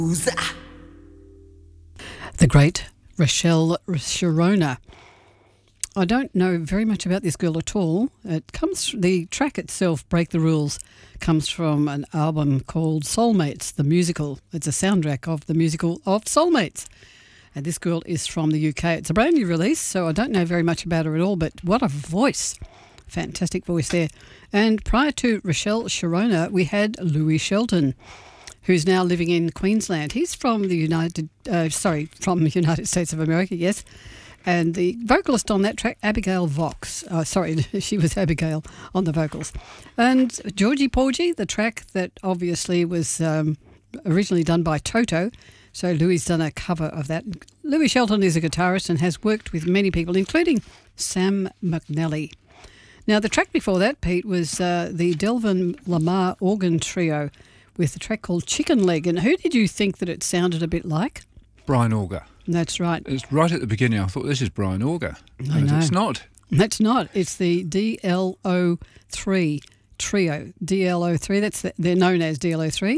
The great Rochelle Sharona. I don't know very much about this girl at all. The track itself, Break the Rules, comes from an album called Soulmates, the musical. It's a soundtrack of the musical of Soulmates. And this girl is from the UK. It's a brand new release, so I don't know very much about her at all, but what a voice. Fantastic voice there. And prior to Rochelle Sharona, we had Louis Shelton, who's now living in Queensland. He's from the United States of America, yes. And the vocalist on that track, Abigail Vox. She was Abigail on the vocals. And Georgie Porgy, the track that obviously was originally done by Toto. So Louis done a cover of that. Louis Shelton is a guitarist and has worked with many people, including Sam McNally. Now, the track before that, Pete, was the Delvin Lamar organ trio with the track called Chicken Leg. And who did you think that it sounded a bit like? Brian Auger. That's right. It's right at the beginning. I thought, this is Brian Auger. I know. It's not. That's not. It's the DLO3 trio. DLO3. They're known as DLO3.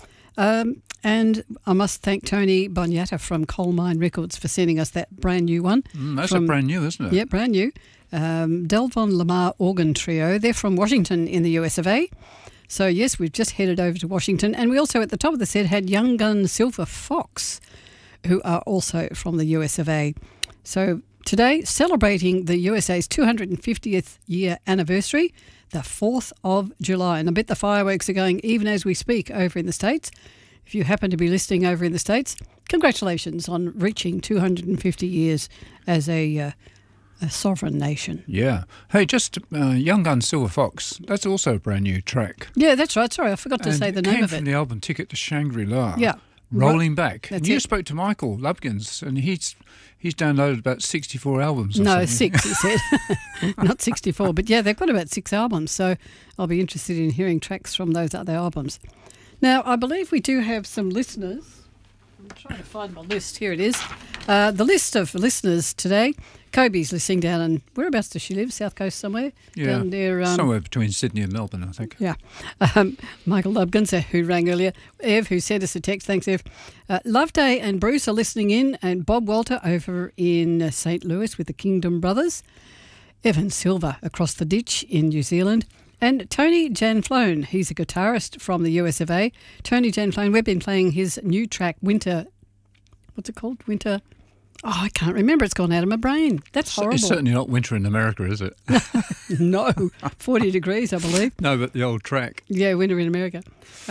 And I must thank Tony Boniata from Coal Mine Records for sending us that brand new one. That's brand new, isn't it? Yeah, brand new. Delvon Lamar Organ Trio. They're from Washington in the US of A. So, yes, we've just headed over to Washington. And we also, at the top of the set, had Young Gun Silver Fox, who are also from the US of A. So, today, celebrating the USA's 250th year anniversary, the 4th of July. And I bet the fireworks are going even as we speak over in the States. If you happen to be listening over in the States, congratulations on reaching 250 years as a sovereign nation. Yeah. Hey, just Young Gun Silver Fox, that's also a brand new track. Yeah, that's right. Sorry, I forgot to say the name of it. From the album Ticket to Shangri-La. Yeah. Rolling Back. That's and you it. spoke to Michael Lubkins, and he's downloaded about 64 albums or No, something. 6, he said. Not 64. But yeah, they've got about 6 albums, so I'll be interested in hearing tracks from those other albums. Now, I believe we do have some listeners. I'm trying to find my list. Here it is. The list of listeners today. Kobe's listening down in, whereabouts does she live? South Coast somewhere? Yeah, down there, somewhere between Sydney and Melbourne, I think. Yeah. Michael Lubkins, who rang earlier. Ev, who sent us a text. Thanks, Ev. Loveday and Bruce are listening in, and Bob Walter over in St. Louis with the Kingdom Brothers. Evan Silver across the ditch in New Zealand. And Tony Janflone, he's a guitarist from the US of A. Tony Janflone, we've been playing his new track, Winter. What's it called? Winter. Oh, I can't remember. It's gone out of my brain. That's horrible. It's certainly not winter in America, is it? No, 40 degrees, I believe. No, but the old track. Yeah, winter in America.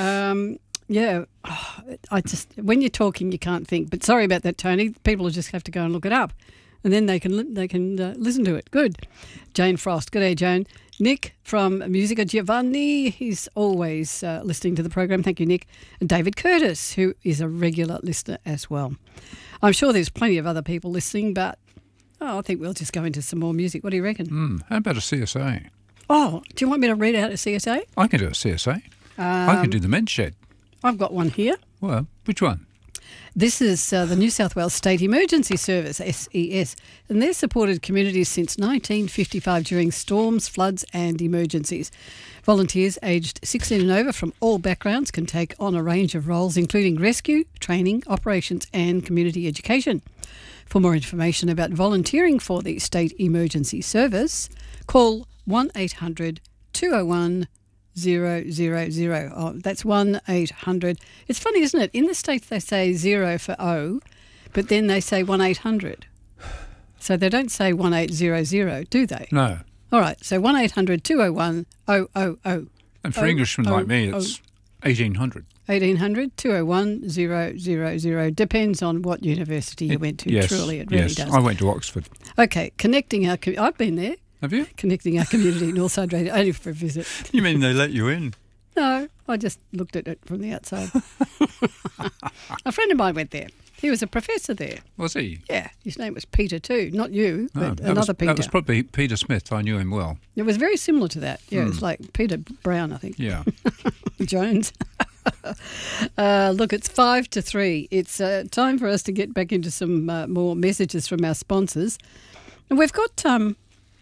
When you're talking, you can't think. But sorry about that, Tony. People will just have to go and look it up, and then they can listen to it. Good. Jane Frost. Good day, Jane. Nick from Musica Giovanni. He's always listening to the program. Thank you, Nick. And David Curtis, who is a regular listener as well. I'm sure there's plenty of other people listening, but I think we'll just go into some more music. What do you reckon? How about a CSA? Oh, do you want me to read out a CSA? I can do a CSA. I can do the Men's Shed. I've got one here. Well, which one? This is the New South Wales State Emergency Service, SES, and they've supported communities since 1955 during storms, floods and emergencies. Volunteers aged 16 and over from all backgrounds can take on a range of roles, including rescue, training, operations and community education. For more information about volunteering for the State Emergency Service, call 1800 201 000. Oh, that's 1-800. It's funny, isn't it? In the States they say 0 for O, but then they say 1-800. So they don't say 1800, do they? No. All right, so 1-800 201 000. And for Englishmen like me, it's 1800. 1800 201 000. Depends on what university you went to. Yes, Truly, it really does. I went to Oxford. Okay, connecting our... I've been there. Have you? Connecting our community, Northside Radio, only for a visit. You mean they let you in? No, I just looked at it from the outside. A friend of mine went there. He was a professor there. Was he? Yeah, his name was Peter too. Not you, but another Peter. That was probably Peter Smith. I knew him well. It was very similar to that. Yeah, it's like Peter Brown, I think. Yeah. Jones. Look, it's 5 to 3. It's time for us to get back into some more messages from our sponsors. And we've got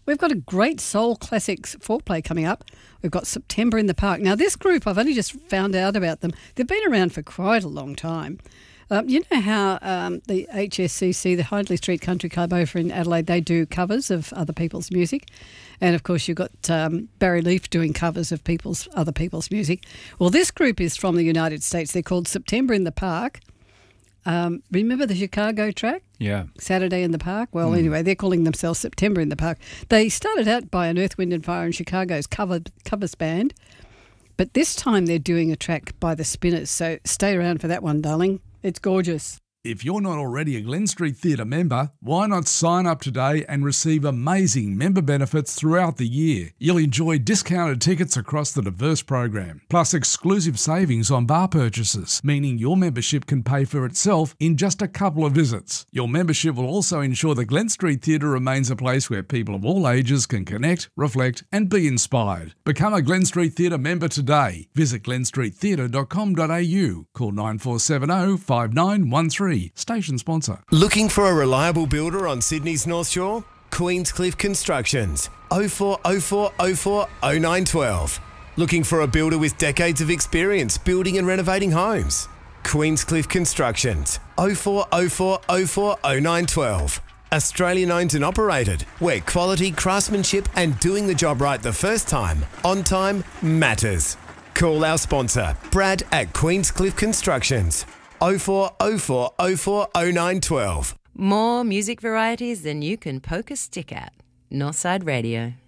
We've got a great soul classics foreplay coming up. We've got September in the Park. Now, this group, I've only just found out about them. They've been around for quite a long time. You know how the HSCC, the Hindley Street Country Club over in Adelaide, they do covers of other people's music. And, of course, you've got Barry Leaf doing covers of other people's music. Well, this group is from the United States. They're called September in the Park. Remember the Chicago track? Yeah. Saturday in the Park? Well, anyway, they're calling themselves September in the Park. They started out by an Earth, Wind and Fire and Chicago's covers band. But this time they're doing a track by the Spinners. So stay around for that one, darling. It's gorgeous. If you're not already a Glen Street Theatre member, why not sign up today and receive amazing member benefits throughout the year? You'll enjoy discounted tickets across the diverse program, plus exclusive savings on bar purchases, meaning your membership can pay for itself in just a couple of visits. Your membership will also ensure the Glen Street Theatre remains a place where people of all ages can connect, reflect and be inspired. Become a Glen Street Theatre member today. Visit glenstreettheatre.com.au. Call 9470 5913. Station sponsor. Looking for a reliable builder on Sydney's North Shore? Queenscliff Constructions. 0404 04 0912. Looking for a builder with decades of experience building and renovating homes? Queenscliff Constructions. 0404 04 0912. Australian owned and operated, where quality, craftsmanship and doing the job right the first time, on time, matters. Call our sponsor, Brad at Queenscliff Constructions. 0404 04 0912. More music varieties than you can poke a stick at. Northside Radio.